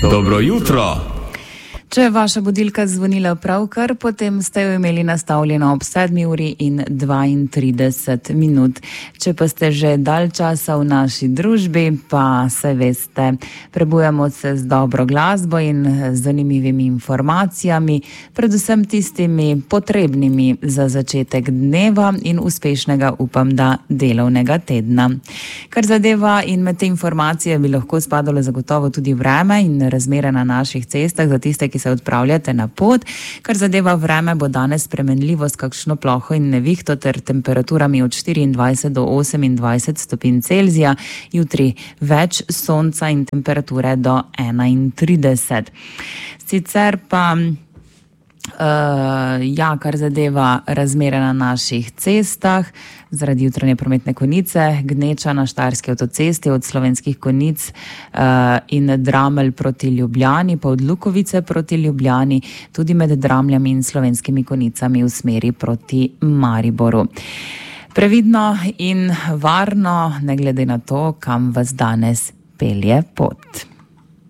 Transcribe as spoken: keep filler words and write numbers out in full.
Dobro jutro! Če je vaša budilka zvonila pravkar, potem ste jo imeli nastavljeno ob sedmi uri in dvaintrideset minut. Če pa ste že dalj časa v naši družbi, pa se veste, prebujamo se z dobro glasbo in zanimivimi informacijami, predvsem tistimi potrebnimi za začetek dneva in uspešnega, upam, da delovnega tedna. Kar zadeva in med te informacije bi lahko spadalo zagotovo tudi vreme in razmere na naših cestah za tiste, ki se odpravljate na pot. Kar zadeva vreme, bo danes spremenljivo s kakšno ploho in nevihto ter temperaturami od štiriindvajset do osemindvajset stopinj Celzija, jutri več sonca in temperature do enaintrideset. Sicer pa Uh, ja, kar zadeva razmere na naših cestah, zaradi jutranje prometne konice, gneča na Štajerski avtocesti od Slovenskih Konjic uh, in Dramelj proti Ljubljani, pa od Lukovice proti Ljubljani, tudi med Dramljami in Slovenskimi Konjicami v smeri proti Mariboru. Previdno in varno, ne glede na to, kam vas danes pelje pot.